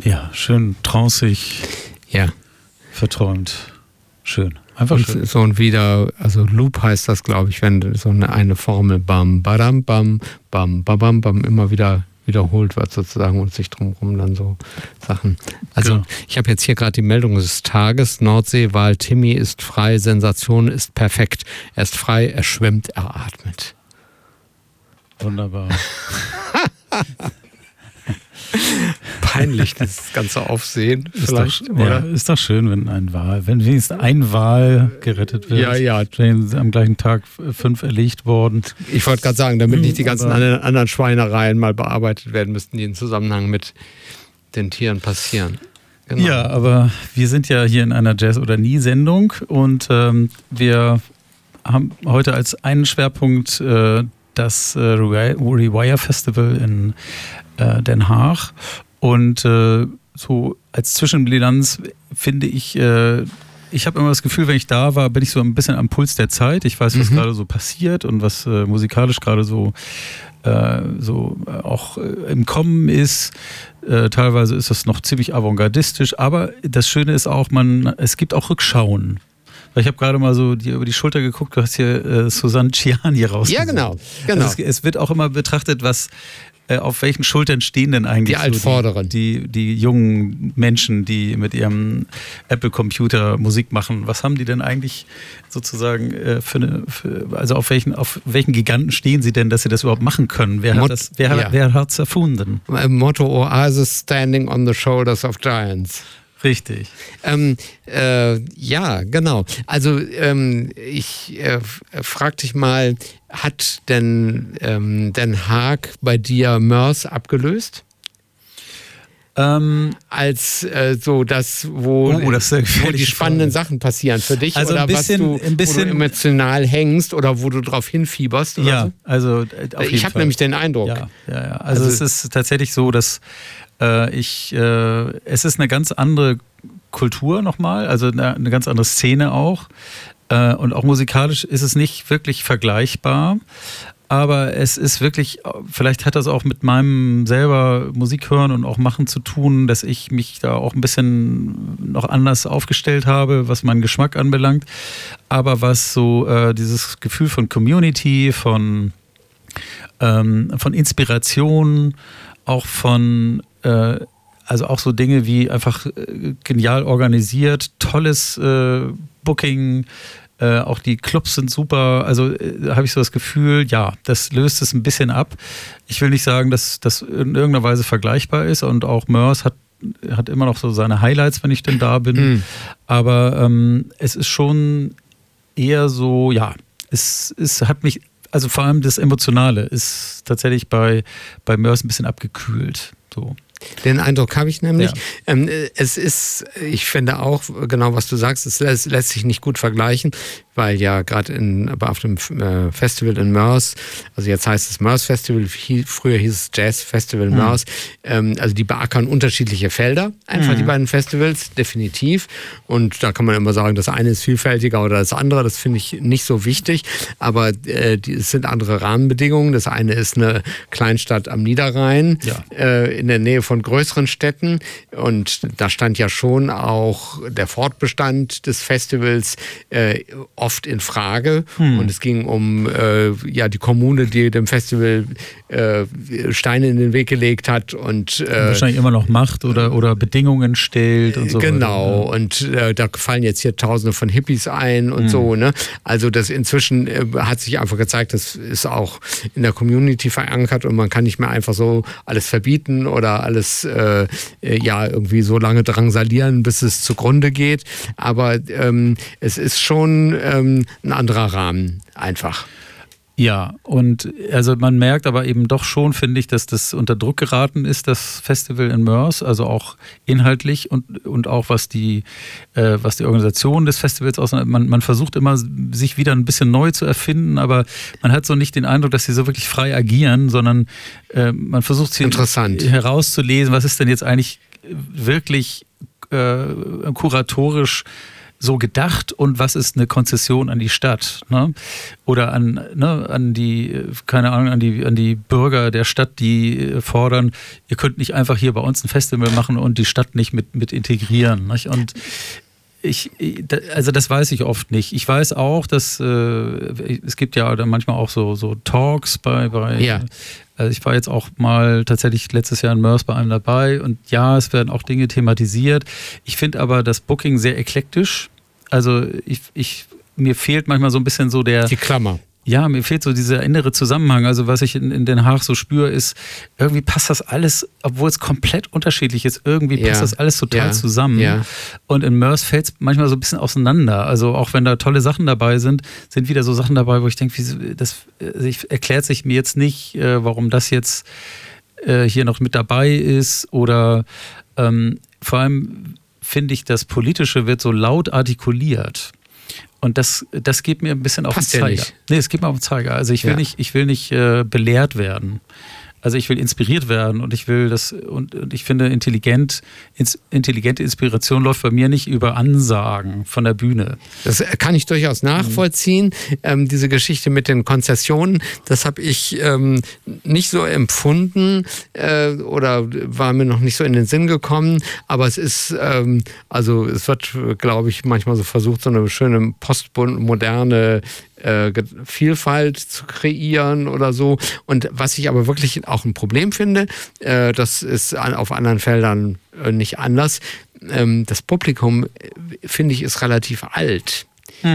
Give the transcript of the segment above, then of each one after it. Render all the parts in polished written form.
Ja, schön trancig, Ja. verträumt. Schön. Einfach Und schön. so ein wieder, also Loop heißt das, glaube ich, wenn so eine Formel bam, badam, bam, bam, bam, bam, immer wieder wiederholt wird sozusagen und sich drumherum dann so Sachen. Also Genau. ich habe jetzt hier gerade die Meldung des Tages. Nordseewahl Timmy ist frei, Sensation ist perfekt. Er ist frei, er schwimmt, er atmet. Wunderbar. Peinlich, dieses ganze Aufsehen vielleicht, Ist doch schön, wenn wenigstens ein Wal gerettet wird. Ja, ja. Wenn am gleichen Tag 5 erlegt worden. Ich wollte gerade sagen, damit nicht die ganzen anderen Schweinereien mal bearbeitet werden müssten, die im Zusammenhang mit den Tieren passieren. Genau. Ja, aber wir sind ja hier in einer Jazz- oder Nie-Sendung und wir haben heute als einen Schwerpunkt das Rewire Festival in Den Haag. Und so als Zwischenbilanz finde ich, ich habe immer das Gefühl, wenn ich da war, bin ich so ein bisschen am Puls der Zeit. Ich weiß, was gerade so passiert und was musikalisch gerade so auch im Kommen ist. Teilweise ist das noch ziemlich avantgardistisch, aber das Schöne ist auch, es gibt auch Rückschauen. Weil ich habe gerade mal so dir über die Schulter geguckt, du hast hier Susanne Ciani rausgesucht. Ja, genau. Also es wird auch immer betrachtet, auf welchen Schultern stehen denn eigentlich die Altvorderen. Die jungen Menschen, die mit ihrem Apple-Computer Musik machen. Was haben die denn eigentlich sozusagen also auf welchen Giganten stehen sie denn, dass sie das überhaupt machen können? Wer hat es erfunden? Motto Oasis Standing on the Shoulders of Giants. Richtig. Ja, genau. Also ich frag dich mal, hat denn Den Haag bei dir Mörs abgelöst? Als so das, wo die spannenden Sachen passieren für dich, also oder wo du emotional hängst oder wo du drauf hinfieberst? Oder ja, so? Also ich habe nämlich den Eindruck. Ja. Also es ist tatsächlich so, dass es ist eine ganz andere Kultur nochmal, also eine ganz andere Szene auch. Und auch musikalisch ist es nicht wirklich vergleichbar. Aber es ist wirklich, vielleicht hat das auch mit meinem selber Musik hören und auch machen zu tun, dass ich mich da auch ein bisschen noch anders aufgestellt habe, was meinen Geschmack anbelangt. Aber was so dieses Gefühl von Community, von Inspiration, auch von also auch so Dinge wie einfach genial organisiert, tolles Booking, auch die Clubs sind super, also habe ich so das Gefühl, ja, das löst es ein bisschen ab. Ich will nicht sagen, dass das in irgendeiner Weise vergleichbar ist und auch Mörs hat immer noch so seine Highlights, wenn ich denn da bin, aber es ist schon eher so, ja, es hat mich, also vor allem das Emotionale ist tatsächlich bei Mörs ein bisschen abgekühlt, so. Den Eindruck habe ich nämlich. Ja. Es ist, ich finde auch, genau was du sagst, es lässt sich nicht gut vergleichen, weil ja gerade auf dem Festival in Mörs, also jetzt heißt es Mörs Festival, früher hieß es Jazz Festival Mörs, also die beackern unterschiedliche Felder, einfach die beiden Festivals, definitiv. Und da kann man immer sagen, das eine ist vielfältiger oder das andere, das finde ich nicht so wichtig, aber es sind andere Rahmenbedingungen. Das eine ist eine Kleinstadt am Niederrhein, in der Nähe von größeren Städten, und da stand ja schon auch der Fortbestand des Festivals oft in Frage, und es ging um die Kommune, die dem Festival Steine in den Weg gelegt hat und wahrscheinlich immer noch macht oder Bedingungen stellt und so. Genau, und da fallen jetzt hier Tausende von Hippies ein und so, ne? Also das inzwischen hat sich einfach gezeigt, das ist auch in der Community verankert und man kann nicht mehr einfach so alles verbieten oder alles irgendwie so lange drangsalieren, bis es zugrunde geht. Aber es ist schon ein anderer Rahmen einfach. Ja, und also man merkt aber eben doch schon, finde ich, dass das unter Druck geraten ist, das Festival in Mörs, also auch inhaltlich und auch was die Organisation des Festivals ausmacht. Man versucht immer, sich wieder ein bisschen neu zu erfinden, aber man hat so nicht den Eindruck, dass sie so wirklich frei agieren, sondern man versucht sie herauszulesen, was ist denn jetzt eigentlich wirklich kuratorisch so gedacht und was ist eine Konzession an die Stadt, ne? Oder an die, keine Ahnung, an die Bürger der Stadt, die fordern, ihr könnt nicht einfach hier bei uns ein Festival machen und die Stadt nicht mit integrieren, nicht? Und also das weiß ich oft nicht. Ich weiß auch, dass es gibt ja dann manchmal auch so Talks bei also ich war jetzt auch mal tatsächlich letztes Jahr in Mörs bei einem dabei und ja, es werden auch Dinge thematisiert. Ich finde aber das Booking sehr eklektisch. Also mir fehlt manchmal so ein bisschen so die Klammer. Ja, mir fehlt so dieser innere Zusammenhang. Also was ich in Den Haag so spüre, ist, irgendwie passt das alles, obwohl es komplett unterschiedlich ist, irgendwie passt das alles total zusammen. Ja. Und in Mörs fällt es manchmal so ein bisschen auseinander. Also auch wenn da tolle Sachen dabei sind wieder so Sachen dabei, wo ich denke, das erklärt sich mir jetzt nicht, warum das jetzt hier noch mit dabei ist. Oder vor allem finde ich, das Politische wird so laut artikuliert. Und das geht mir ein bisschen auf den Zeiger. Nee, es geht mir auf den Zeiger. Also ich will nicht belehrt werden. Also ich will inspiriert werden und ich will das und ich finde, intelligente Inspiration läuft bei mir nicht über Ansagen von der Bühne. Das kann ich durchaus nachvollziehen. Diese Geschichte mit den Konzessionen, das habe ich nicht so empfunden oder war mir noch nicht so in den Sinn gekommen. Aber es ist, also es wird, glaube ich, manchmal so versucht, so eine schöne postmoderne Vielfalt zu kreieren oder so. Und was ich aber wirklich auch ein Problem finde, das ist auf anderen Feldern nicht anders, das Publikum, finde ich, ist relativ alt.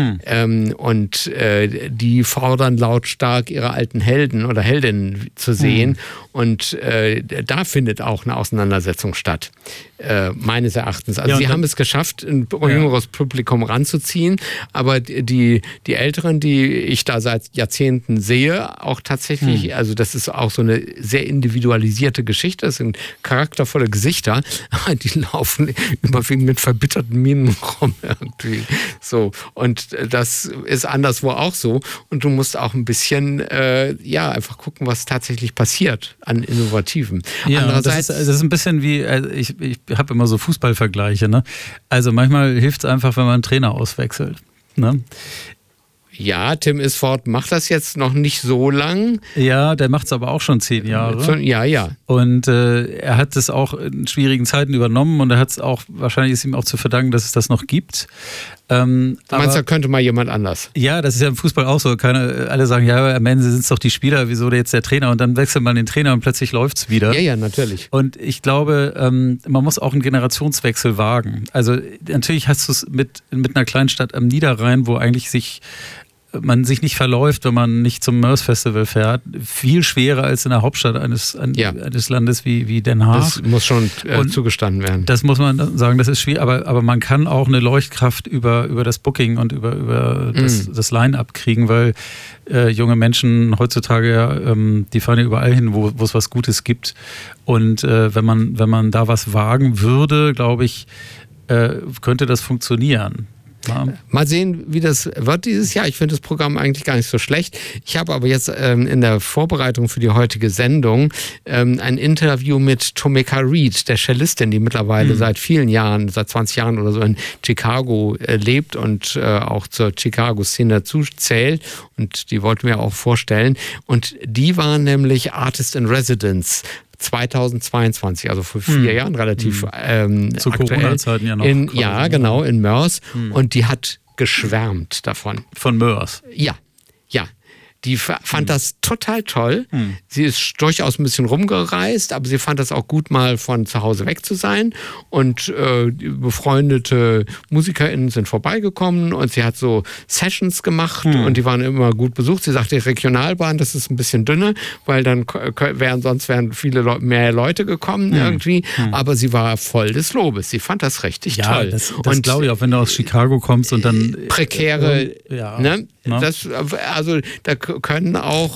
Und die fordern lautstark, ihre alten Helden oder Heldinnen zu sehen. Und da findet auch eine Auseinandersetzung statt, meines Erachtens. Also sie haben es geschafft, ein jüngeres Publikum ranzuziehen, aber die Älteren, die ich da seit Jahrzehnten sehe, auch tatsächlich, also das ist auch so eine sehr individualisierte Geschichte, das sind charaktervolle Gesichter, aber die laufen überwiegend mit verbitterten Mienen rum irgendwie. So. Und das ist anderswo auch so. Und du musst auch ein bisschen, einfach gucken, was tatsächlich passiert an Innovativen. Ja, andererseits, das ist ein bisschen wie, ich habe immer so Fußballvergleiche, ne? Also manchmal hilft es einfach, wenn man einen Trainer auswechselt, ne? Ja, Tim Isford macht das jetzt noch nicht so lang. Ja, der macht es aber auch schon 10 Jahre. Ja. Und er hat es auch in schwierigen Zeiten übernommen und er hat es auch, wahrscheinlich ist ihm auch zu verdanken, dass es das noch gibt. Du meinst, da könnte mal jemand anders? Ja, das ist ja im Fußball auch so. Alle sagen, ja, am Ende sind es doch die Spieler, wieso jetzt der Trainer? Und dann wechselt man den Trainer und plötzlich läuft es wieder. Ja, natürlich. Und ich glaube, man muss auch einen Generationswechsel wagen. Also natürlich hast du es mit einer Kleinstadt am Niederrhein, wo eigentlich man sich nicht verläuft, wenn man nicht zum Mörs Festival fährt, viel schwerer als in der Hauptstadt eines Landes wie Den Haag. Das muss schon zugestanden werden. Das muss man sagen, das ist schwierig, aber man kann auch eine Leuchtkraft über das Booking und über das Line-Up kriegen, weil junge Menschen heutzutage, die fahren ja überall hin, wo es was Gutes gibt. Und wenn man da was wagen würde, glaube ich, könnte das funktionieren. Ja. Mal sehen, wie das wird dieses Jahr. Ich finde das Programm eigentlich gar nicht so schlecht. Ich habe aber jetzt in der Vorbereitung für die heutige Sendung ein Interview mit Tomeka Reed, der Cellistin, die mittlerweile seit vielen Jahren, seit 20 Jahren oder so in Chicago lebt und auch zur Chicago-Szene dazu zählt. Und die wollten wir auch vorstellen. Und die war nämlich Artist in Residence 2022, also vor 4 Jahren, relativ zu aktuell. Corona-Zeiten ja noch. Genau, in Mörs. Und die hat geschwärmt davon. Von Mörs? Ja. Die fand das total toll. Sie ist durchaus ein bisschen rumgereist, aber sie fand das auch gut, mal von zu Hause weg zu sein. Und befreundete MusikerInnen sind vorbeigekommen und sie hat so Sessions gemacht und die waren immer gut besucht. Sie sagte, die Regionalbahn, das ist ein bisschen dünne, weil dann sonst wären mehr Leute gekommen irgendwie. Aber sie war voll des Lobes. Sie fand das richtig toll. Das glaube ich auch, wenn du aus Chicago kommst und dann prekäre, ne? Also da werden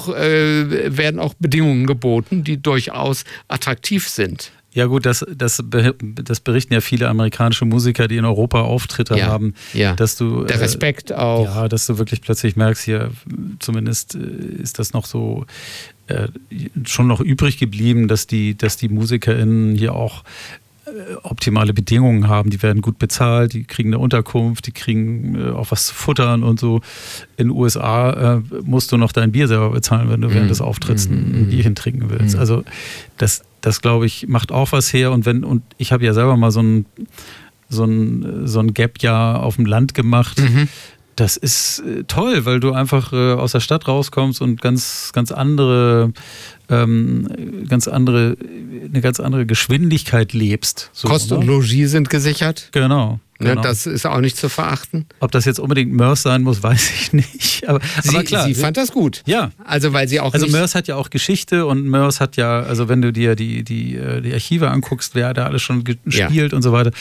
auch Bedingungen geboten, die durchaus attraktiv sind. Ja gut, das berichten ja viele amerikanische Musiker, die in Europa Auftritte haben. Ja. Dass du, der Respekt auch. Ja, dass du wirklich plötzlich merkst, hier zumindest ist das noch so schon noch übrig geblieben, dass die MusikerInnen hier auch optimale Bedingungen haben. Die werden gut bezahlt, die kriegen eine Unterkunft, die kriegen auch was zu futtern und so. In den USA musst du noch dein Bier selber bezahlen, wenn du während des Auftritts ein Bierchen trinken willst. Also das glaube ich, macht auch was her. Und ich habe ja selber mal so ein Gap-Jahr auf dem Land gemacht. Das ist toll, weil du einfach aus der Stadt rauskommst und eine ganz andere Geschwindigkeit lebst. So, Kost und Logis sind gesichert. Genau. Ne, das ist auch nicht zu verachten. Ob das jetzt unbedingt Moers sein muss, weiß ich nicht. Aber klar. Sie fand das gut. Ja. Also weil sie auch Also Moers hat ja auch Geschichte und Moers hat ja, also wenn du dir die Archive anguckst, wer da alles schon gespielt und so weiter.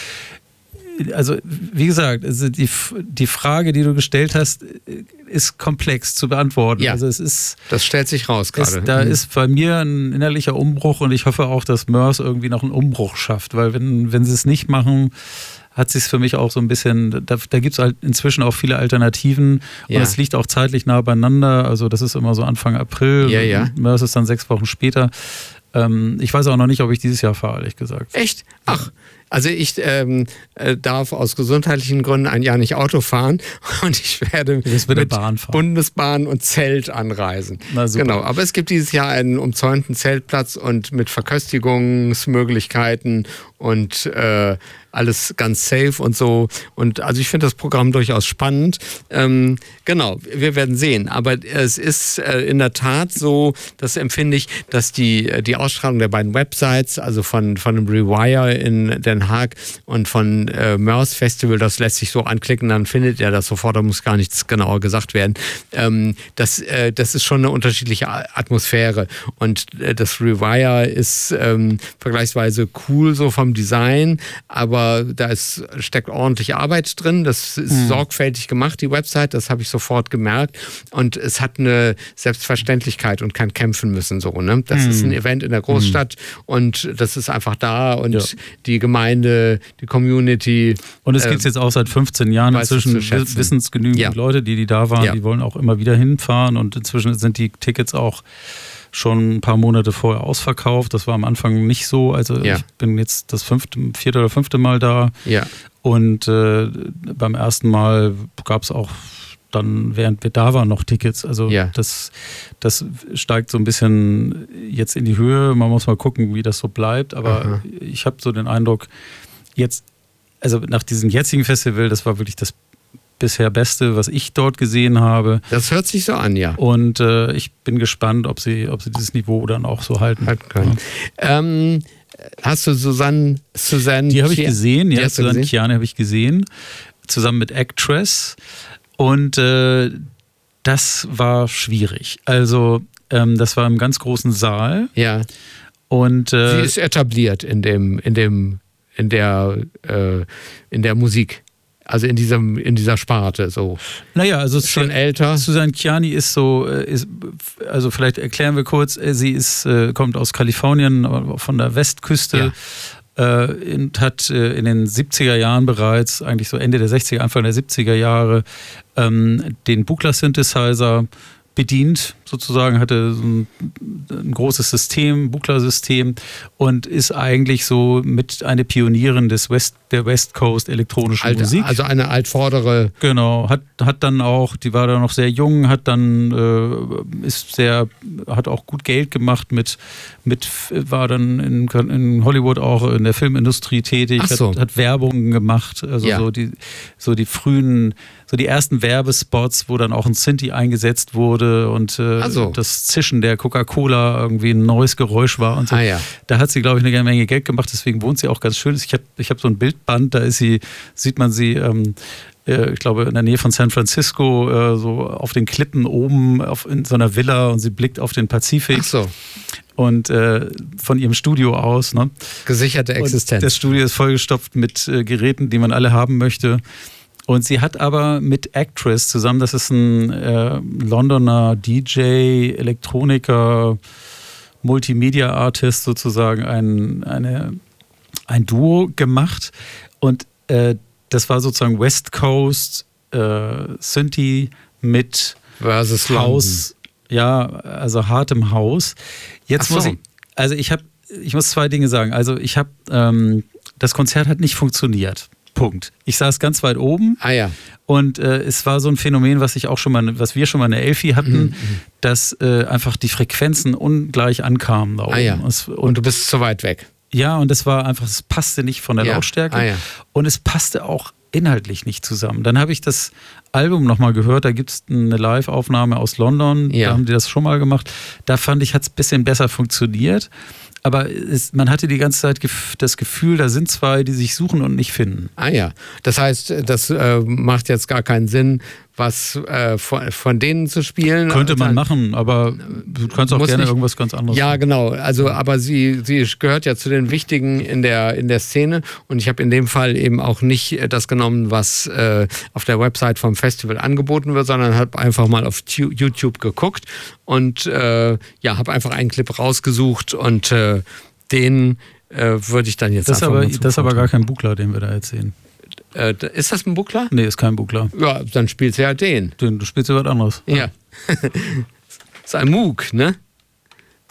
Also wie gesagt, also die Frage, die du gestellt hast, ist komplex zu beantworten. Ja, also das stellt sich raus gerade. Da ist bei mir ein innerlicher Umbruch und ich hoffe auch, dass Moers irgendwie noch einen Umbruch schafft, weil wenn sie es nicht machen, hat sich es für mich auch so ein bisschen, da gibt es halt inzwischen auch viele Alternativen und es liegt auch zeitlich nah beieinander, also das ist immer so Anfang April, Moers ist dann 6 Wochen später. Ich weiß auch noch nicht, ob ich dieses Jahr fahre, ehrlich gesagt. Echt? Ach, also ich darf aus gesundheitlichen Gründen ein Jahr nicht Auto fahren und ich werde mit Bahn fahren. Bundesbahn und Zelt anreisen. Na, super. Genau, aber es gibt dieses Jahr einen umzäunten Zeltplatz und mit Verköstigungsmöglichkeiten und alles ganz safe und so. Und also ich finde das Programm durchaus spannend. Genau, wir werden sehen. Aber es ist in der Tat so, das empfinde ich, dass die Ausstrahlung der beiden Websites, also von dem Rewire in Den Haag und von Moers Festival, das lässt sich so anklicken, dann findet ihr das sofort, da muss gar nichts genauer gesagt werden. Das ist schon eine unterschiedliche Atmosphäre. Und das Rewire ist vergleichsweise cool so vom Design, aber da steckt ordentliche Arbeit drin. Das ist sorgfältig gemacht, die Website, das habe ich sofort gemerkt. Und es hat eine Selbstverständlichkeit und kann kämpfen müssen. So, ne? Das ist ein Event in der Großstadt und das ist einfach da und die Gemeinde, die Community. Und es gibt es jetzt auch seit 15 Jahren inzwischen, wissen es genügend Leute, die da waren, die wollen auch immer wieder hinfahren und inzwischen sind die Tickets auch schon ein paar Monate vorher ausverkauft. Das war am Anfang nicht so. Also ich bin jetzt das 4. oder 5. Mal da. Ja. Und beim ersten Mal gab es auch dann, während wir da waren, noch Tickets. Also das steigt so ein bisschen jetzt in die Höhe. Man muss mal gucken, wie das so bleibt. Aber ich habe so den Eindruck, jetzt, also nach diesem jetzigen Festival, das war wirklich das bisher Beste, was ich dort gesehen habe. Das hört sich so an, ja. Und ich bin gespannt, ob sie dieses Niveau dann auch so halten können. Ja. Hast du Susanne Die habe ich gesehen, ja. Susanne Ciani habe ich gesehen, zusammen mit Actress. Und das war schwierig. Also das war im ganz großen Saal. Ja. Und sie ist etabliert in der Musik. Also in dieser Sparte so. Naja, also ist schon älter. Susanne Ciani ist so, also vielleicht erklären wir kurz, sie kommt aus Kalifornien, von der Westküste, und hat in den 70er Jahren bereits, eigentlich so Ende der 60er, Anfang der 70er Jahre, den Buchla-Synthesizer bedient, sozusagen, hatte so ein großes System, Buchla-System und ist eigentlich so mit eine Pionierin der West Coast elektronischen Musik. Also eine altvordere. Genau, hat dann auch, die war da noch sehr jung, hat auch gut Geld gemacht war dann in Hollywood auch in der Filmindustrie tätig, hat Werbungen gemacht, also so die frühen, so die ersten Werbespots, wo dann auch ein Synthi eingesetzt wurde und das Zischen der Coca-Cola irgendwie ein neues Geräusch war und so. Da hat sie, glaube ich, eine Menge Geld gemacht, deswegen wohnt sie auch ganz schön. Ich hab so ein Bildband, da sieht man sie, ich glaube, in der Nähe von San Francisco, so auf den Klippen oben in so einer Villa und sie blickt auf den Pazifik. Ach so. Und von ihrem Studio aus. Ne? Gesicherte Existenz. Und das Studio ist vollgestopft mit Geräten, die man alle haben möchte. Und sie hat aber mit Actress zusammen, das ist ein Londoner DJ, Elektroniker, Multimedia-Artist sozusagen, ein Duo gemacht. Und das war sozusagen West Coast Synthi mit Versus House, also hartem House. Jetzt muss ich, also ich muss 2 Dinge sagen. Also ich habe gemacht. Das Konzert hat nicht funktioniert. Punkt. Ich saß ganz weit oben und es war so ein Phänomen, was wir schon mal in der Elfi hatten, dass einfach die Frequenzen ungleich ankamen da oben. Und du bist zu weit weg. Ja, und es war einfach, es passte nicht von der Lautstärke und es passte auch inhaltlich nicht zusammen. Dann habe ich das Album nochmal gehört, da gibt es eine Live-Aufnahme aus London, da haben die das schon mal gemacht. Da fand ich, hat es ein bisschen besser funktioniert. Aber man hatte die ganze Zeit das Gefühl, da sind zwei, die sich suchen und nicht finden. Das heißt, das macht jetzt gar keinen Sinn, was von denen zu spielen. Könnte man machen, aber du kannst auch gerne irgendwas ganz anderes machen. Genau. Also, aber sie gehört ja zu den Wichtigen in der Szene und ich habe in dem Fall eben auch nicht das genommen, was auf der Website vom Festival angeboten wird, sondern habe einfach mal auf YouTube geguckt und habe einfach einen Clip rausgesucht und den würde ich dann jetzt das ist aber gar kein Buchler, den wir da jetzt sehen. Ist das ein Buchler? Nee, ist kein Buchler. Ja, dann spielst du ja den. Du spielst ja was anderes. Ja. Ist ein Moog, ne?